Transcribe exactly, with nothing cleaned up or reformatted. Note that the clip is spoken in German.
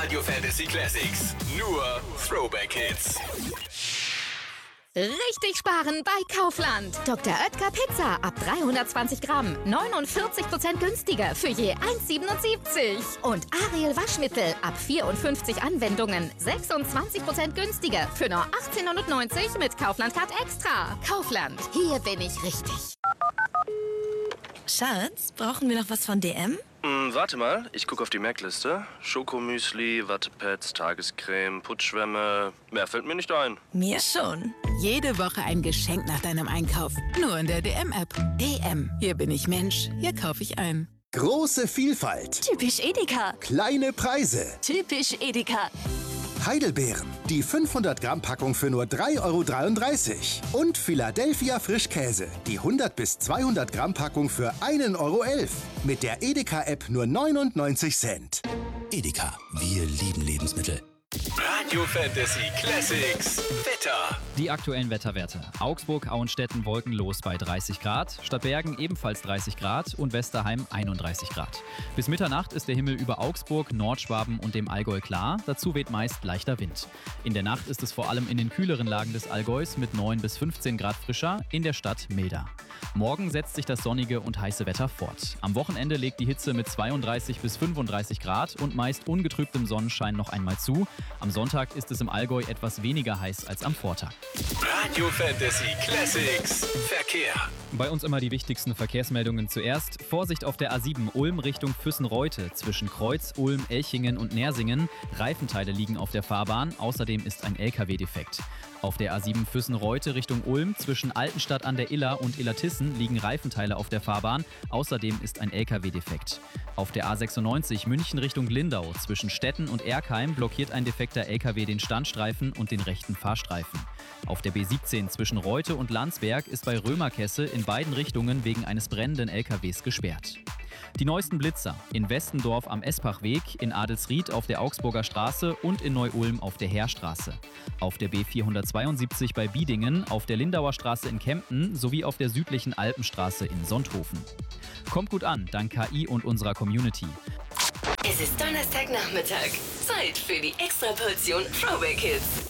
Radio Fantasy Classics. Nur Throwback Hits. Richtig sparen bei Kaufland. Doktor Oetker Pizza ab dreihundertzwanzig Gramm. neunundvierzig Prozent günstiger für je eins Komma siebenundsiebzig. Und Ariel Waschmittel ab vierundfünfzig Anwendungen. sechsundzwanzig Prozent günstiger für nur achtzehn neunundneunzig mit Kaufland Card Extra. Kaufland, hier bin ich richtig. Schatz, brauchen wir noch was von D M? Hm, warte mal, ich gucke auf die Merkliste. Schokomüsli, Wattepads, Tagescreme, Putzschwämme. Mehr fällt mir nicht ein. Mir schon. Jede Woche ein Geschenk nach deinem Einkauf. Nur in der D M-App. D M, hier bin ich Mensch, hier kaufe ich ein. Große Vielfalt. Typisch Edeka. Kleine Preise. Typisch Edeka. Heidelbeeren. Die fünfhundert Gramm Packung für nur drei Euro dreiunddreißig. Und Philadelphia Frischkäse. Die hundert bis zweihundert Gramm Packung für ein Euro elf. Mit der Edeka-App nur neunundneunzig Cent. Edeka, wir lieben Lebensmittel. Radio Fantasy Classics. Wetter. Die aktuellen Wetterwerte. Augsburg, Auenstetten wolkenlos bei dreißig Grad, Stadtbergen ebenfalls dreißig Grad und Westerheim einunddreißig Grad. Bis Mitternacht ist der Himmel über Augsburg, Nordschwaben und dem Allgäu klar. Dazu weht meist leichter Wind. In der Nacht ist es vor allem in den kühleren Lagen des Allgäus mit neun bis fünfzehn Grad frischer, in der Stadt milder. Morgen setzt sich das sonnige und heiße Wetter fort. Am Wochenende legt die Hitze mit zweiunddreißig bis fünfunddreißig Grad und meist ungetrübtem Sonnenschein noch einmal zu. Am Sonntag ist es im Allgäu etwas weniger heiß als am Vortag. Radio Fantasy Classics. Verkehr. Bei uns immer die wichtigsten Verkehrsmeldungen zuerst. Vorsicht auf der A sieben Ulm Richtung Füssen-Reute zwischen Kreuz, Ulm, Elchingen und Nersingen. Reifenteile liegen auf der Fahrbahn. Außerdem ist ein L K W defekt. Auf der A sieben Füssen-Reute Richtung Ulm zwischen Altenstadt an der Iller und Illertissen liegen Reifenteile auf der Fahrbahn. Außerdem ist ein L K W defekt. Auf der A sechsundneunzig München Richtung Lindau zwischen Stetten und Erkheim blockiert ein defekter L K W den Standstreifen und den rechten Fahrstreifen. Auf der B siebzehn zwischen Reute und Landsberg ist bei Römerkesse in beiden Richtungen wegen eines brennenden L K Ws gesperrt. Die neuesten Blitzer in Westendorf am Espachweg, in Adelsried auf der Augsburger Straße und in Neu-Ulm auf der Heerstraße. Auf der B vierhundertzweiundsiebzig bei Biedingen, auf der Lindauer Straße in Kempten sowie auf der südlichen Alpenstraße in Sonthofen. Kommt gut an, dank K I und unserer Community. Es ist Donnerstagnachmittag. Zeit für die Extraportion Throwback Hits.